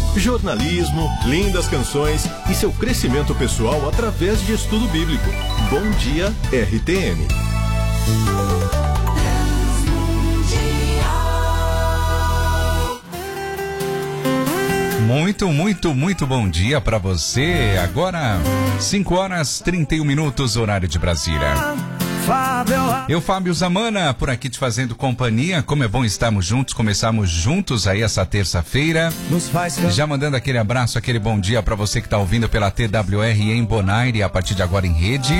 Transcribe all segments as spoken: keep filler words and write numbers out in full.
jornalismo, lindas canções e seu crescimento pessoal através de estudo bíblico. Bom Dia R T M. Muito, muito, muito bom dia para você. Agora, cinco horas e trinta e um minutos, horário de Brasília. Eu, Fábio Zamana, por aqui te fazendo companhia. Como é bom estarmos juntos, começarmos juntos aí essa terça-feira. Já mandando aquele abraço, aquele bom dia para você que está ouvindo pela T W R em Bonaire, a partir de agora em rede.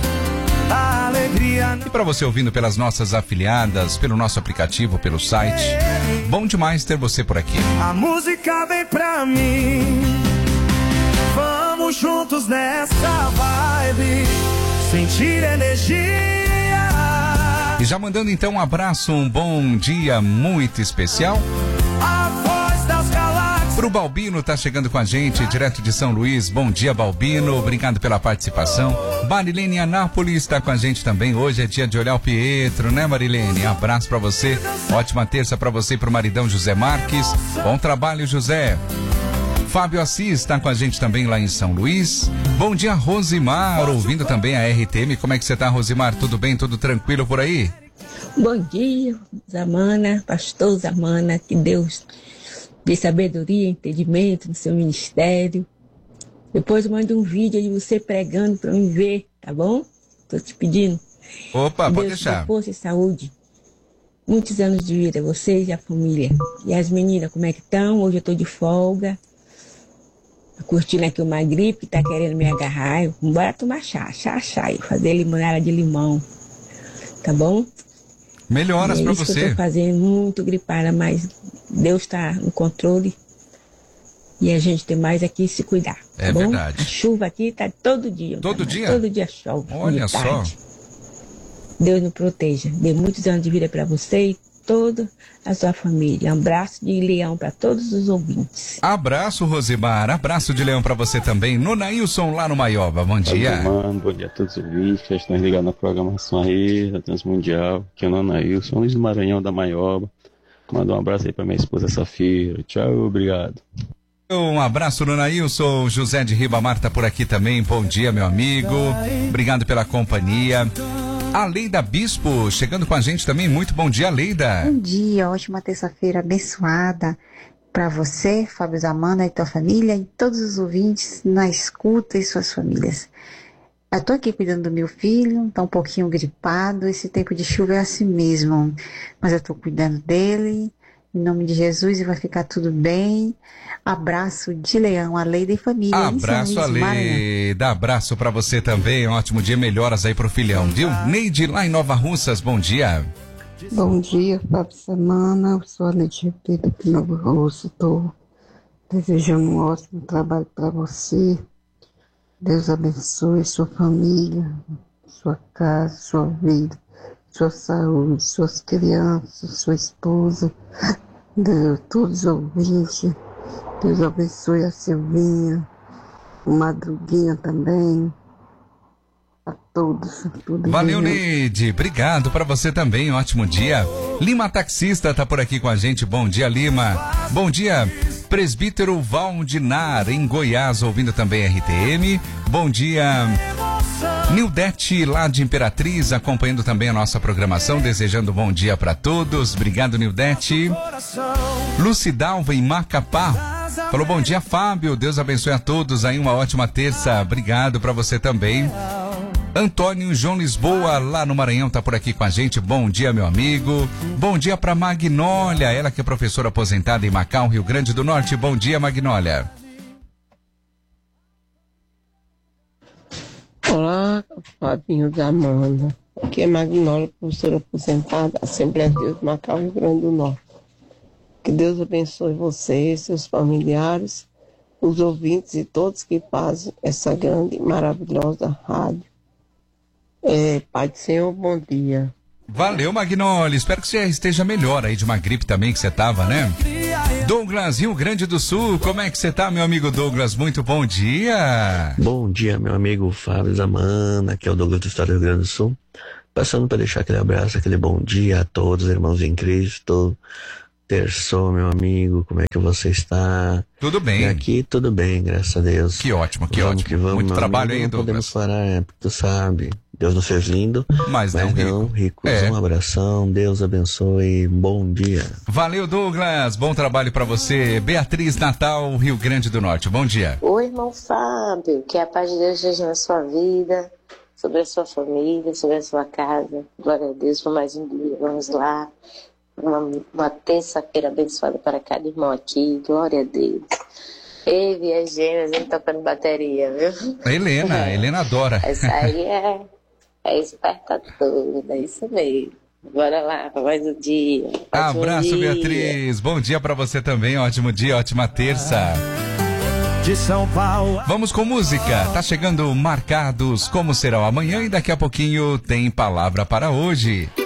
E para você ouvindo pelas nossas afiliadas, pelo nosso aplicativo, pelo site. Bom demais ter você por aqui. A música vem pra mim. Vamos juntos nessa vibe, sentir energia. E já mandando então um abraço, um bom dia muito especial. A voz das galáxias. Pro Balbino, tá chegando com a gente, direto de São Luís. Bom dia, Balbino. Obrigado pela participação. Marilene Anápolis está com a gente também. Hoje é dia de olhar o Pietro, né, Marilene? Abraço pra você. Ótima terça pra você e pro maridão José Marques. Bom trabalho, José. Fábio Assis está com a gente também lá em São Luís. Bom dia, Rosimar, ouvindo também a R T M. Como é que você tá, Rosimar? Tudo bem? Tudo tranquilo por aí? Bom dia, Zamana, pastor Zamana, que Deus dê sabedoria, entendimento no seu ministério. Depois manda um vídeo de você pregando para mim ver, tá bom? Tô te pedindo. Opa, que pode Deus deixar. te dê força e saúde. Muitos anos de vida, vocês e a família. E as meninas, como é que estão? Hoje eu tô de folga. Curtindo aqui uma gripe que tá querendo me agarrar. Eu, bora tomar chá, chá, chá. E fazer limonada de limão. Tá bom? Melhoras é pra isso você. Que eu tô fazendo, muito gripada, mas Deus tá no controle. E a gente tem mais aqui se cuidar. Tá É bom? verdade. A chuva aqui tá todo dia. Todo tá, dia? Todo dia chove. Olha de tarde. só. Deus nos proteja. Dê muitos anos de vida pra você e toda a sua família. Um abraço de leão para todos os ouvintes. Abraço, Rosimar. Abraço de leão para você também. Nonailson lá no Maioba. Bom dia. Mano, bom dia a todos os ouvintes que estão ligados na programação aí da Transmundial. Aqui é o Nonailson, Luiz do Maranhão da Maioba. Manda um abraço aí para minha esposa Safira. Tchau, obrigado. Um abraço, Nonailson. José de Ribamar tá por aqui também. Bom dia, meu amigo. Obrigado pela companhia. A Leida Bispo chegando com a gente também. Muito bom dia, Leida. Bom dia, ótima terça-feira abençoada para você, Fábio Zamana e tua família e todos os ouvintes na escuta e suas famílias. Eu tô aqui cuidando do meu filho, tá um pouquinho gripado, esse tempo de chuva é assim mesmo, mas eu tô cuidando dele, em nome de Jesus, e vai ficar tudo bem. Abraço de leão, a Leida e família. Abraço, a Leida. Abraço pra você também. Um ótimo dia, melhoras aí pro filhão, viu? Neide, lá em Nova Russas, bom dia. Bom dia, Fábio Zamana. Eu sou a Neide Pedro de Nova Russa. Estou desejando um ótimo trabalho para você. Deus abençoe sua família, sua casa, sua vida, sua saúde, suas crianças, sua esposa, Deus, todos os ouvintes. Deus abençoe a Silvinha, o Madruguinha também, a todos. A todos Valeu, Neide. Obrigado para você também. Ótimo dia. Lima Taxista tá por aqui com a gente. Bom dia, Lima. Bom dia, Presbítero Valdinar, em Goiás, ouvindo também R T M. Bom dia, Nildete, lá de Imperatriz, acompanhando também a nossa programação, desejando bom dia para todos. Obrigado, Nildete. Lucidalva, em Macapá, falou bom dia, Fábio. Deus abençoe a todos aí, uma ótima terça. Obrigado para você também. Antônio João Lisboa, lá no Maranhão, tá por aqui com a gente. Bom dia, meu amigo. Bom dia para Magnólia, ela que é professora aposentada em Macau, Rio Grande do Norte. Bom dia, Magnólia. Olá, Fabinho da Amanda. Aqui é Magnólia, professora aposentada, Assembleia de Deus, Macau, Rio Grande do Norte. Que Deus abençoe você, seus familiares, os ouvintes e todos que fazem essa grande e maravilhosa rádio. É, Pai do Senhor, bom dia. Valeu, Magnólia. Espero que você esteja melhor aí de uma gripe também que você tava, né? Douglas, Rio Grande do Sul, como é que você tá, meu amigo Douglas? Muito bom dia. Bom dia, meu amigo Fábio Zamana, aqui é o Douglas do Estado do Rio Grande do Sul. Passando para deixar aquele abraço, aquele bom dia a todos, irmãos em Cristo. terçou, meu amigo, como é que você está? Tudo bem. E aqui tudo bem, graças a Deus. Que ótimo, que vamos ótimo. Que vamos, Muito meu trabalho amigo, aí, não Douglas. podemos parar, é, porque tu sabe, Deus nos fez lindo, mas, mas não, não ricos. É. Um abração, Deus abençoe, bom dia. Valeu, Douglas, bom trabalho pra você. Beatriz Natal, Rio Grande do Norte, bom dia. Oi, irmão Fábio, que a paz de Deus esteja na sua vida, sobre a sua família, sobre a sua casa. Glória a Deus por mais um dia, vamos lá. Uma, uma terça-feira abençoada para cada irmão aqui, glória a Deus. Ei, Vias Gêmeas, ele tocando bateria, viu? A Helena, a Helena adora. Essa aí é, é esperta toda, é isso mesmo. Bora lá, para mais um dia. Ótimo Abraço, dia. Beatriz. Bom dia para você também, ótimo dia, ótima terça. De São Paulo. Vamos com música. Tá chegando Marcados, como será o amanhã, e daqui a pouquinho tem palavra para hoje.